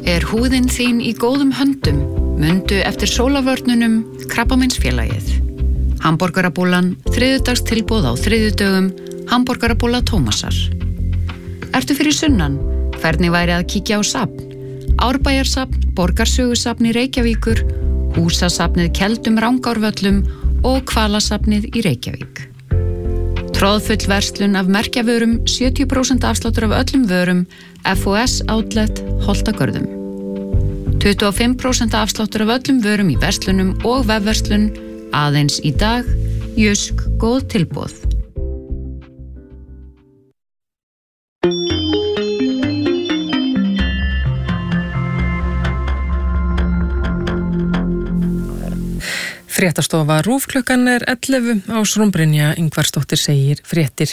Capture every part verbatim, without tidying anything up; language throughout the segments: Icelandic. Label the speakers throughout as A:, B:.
A: Er húðin þín í góðum höndum? Mundu eftir sólavörnunum Krabbameinsfélagið. Hamborgarabúlan, þriðjudags tilboð á þriðjudögum, hamborgarabúla Tómasar. Ertu fyrir sunnan? Hvernig væri að kíkja á safn? Árbæjarsafn, Borgarsögusafn í Reykjavíkur, Húsasafnið Keldum Rangárvöllum og Hvalasafnið í Reykjavík. Tróðfull verslun af merkjavörum, sjötíu prósent afsláttur af öllum vörum, F O S Outlet, Holtagörðum. tuttugu og fimm prósent afsláttur af öllum vörum í verslunum og vefverslun, aðeins í dag, Jysk, góð tilboð.
B: Fréttastofa RÚV klukkan er ellefu, Ásrún Brynja Ingvarsdóttir segir fréttir.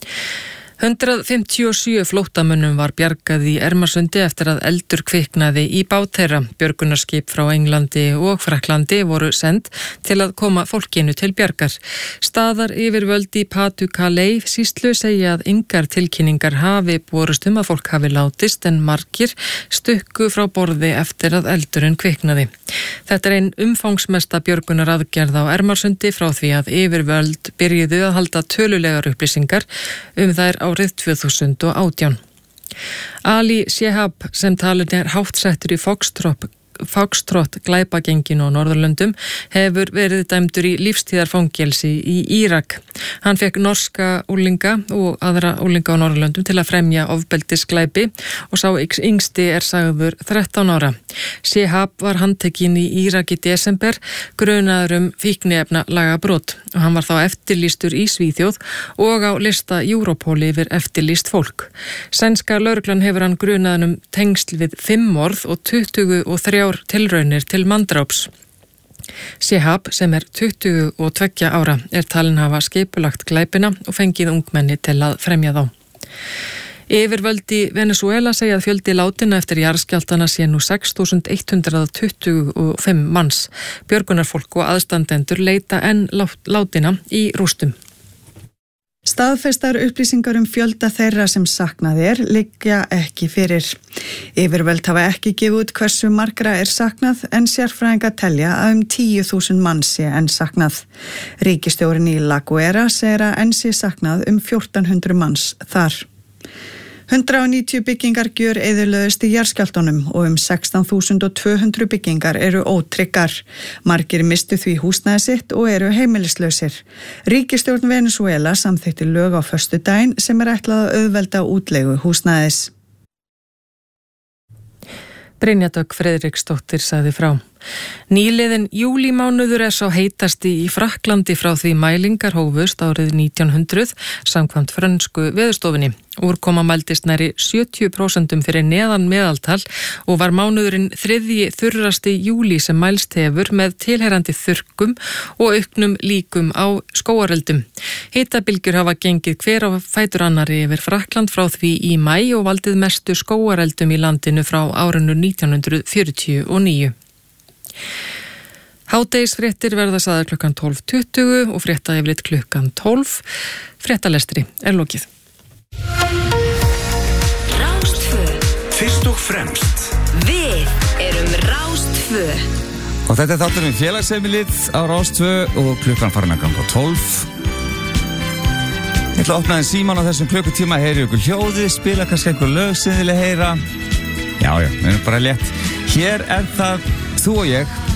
B: hundrað fimmtíu og sjö flóttamönnum var bjargað í Ermarsundi eftir að eldur kviknaði í bát þeirra. Björgunarskip frá Englandi og Frakklandi voru send til að koma fólkinu til bjargar. Staðar yfirvöld í Pas-de-Calais sýslu segja að engar tilkynningar hafi borist um að fólk hafi látist en margir stukku frá borði eftir að eldurinn kviknaði. Þetta er ein umfangsmesta björgunaraðgerð á Ermarsundi frá því að yfirvöld byrjuðu að halda tölulegar upplýsingar um þær árið tvö þúsund og átján. Ali Shehab sem talin er háttsettur í Foxtrot Foxtrot glæpagenginu á Norðurlöndum hefur verið dæmdur í lífstíðarfangelsi í Írak. Hann fekk norska úlinga og aðra úlinga á Norðurlöndum til að fremja ofbeldisglæpi og sá yngsti er sagður þrettán ára. Shehab var handtekinn í Írak í desember grunaður um fíkniefna lagabrot og hann var þá eftirlýstur í Svíþjóð og á lista Europol yfir eftirlýst fólk. Sænska lögreglan hefur hann grunaðan um tengsl við fimm morð og tuttugu og þrjár tilraunir til manndráps. Shehab sem er tuttugu og tveggja ára er talin hafa skipulagt glæpina og fengið ungmenni til að fremja þá. Yfirvöld í Venezuela segja að fjöldi látinna eftir jarðskjálftana sé nú sex þúsund hundrað tuttugu og fimm manns. Björgunarfólk og aðstandendur leita enn látinna í rústum.
C: Staðfestar upplýsingar um fjölda þeirra sem saknað er liggja ekki fyrir. Yfirvöld hafa ekki gefið út hversu margra er saknað en sérfræðingar telja að um tíu þúsund manns sé enn saknað. Ríkisstjórinn í La Guera segir að enn sé saknað um fjórtán hundruð manns þar. hundrað og níutíu byggingar gjör eyðilögðust í jarðskjálftunum og um sextán þúsund tvö hundruð byggingar eru ótryggar. Margir mistu því húsnæði sitt og eru heimilislausir. Ríkisstjórn Venezuela samþykkti lög á föstudaginn sem er ætlað að auðvelda útleigu húsnæðis.
B: Brynja Dögg Friðriksdóttir sagði frá. Nýliðin júlímánuður er sá heitasti í Frakklandi frá því mælingar hófust árið nítján hundruð samkvæmt frönsku veðurstofunni. Úrkoma mældist nærri sjötíu prósent fyrir neðan meðaltal og var mánuðurinn þriðji þurrasti júlí sem mælst hefur með tilheyrandi þurrkum og auknum líkum á skógareldum. Hitabilgjur hafa gengið hver á fætur annari yfir Frakkland frá því í maí og valdið mestu skógareldum í landinu frá árinu nítján hundruð fjörutíu og níu. Hádegisfréttir verða sagðar klukkan tólf tuttugu og fréttayfirlit klukkan tólf. Fréttalestri er lokið.
D: Rástvö.
E: Fyrst og fremst.
D: Við erum Rástvö.
E: Og þetta er þátturinn félagsheimilið á Rástvö og klukkan farin að ganga tólf. Ég ætla að opna en síman á þessum klukkutíma, heyri ykkur hljóði, spila kannski einhver lög sem þið vilja heyra. Já, já, við erum bara létt. Hér er það þú og ég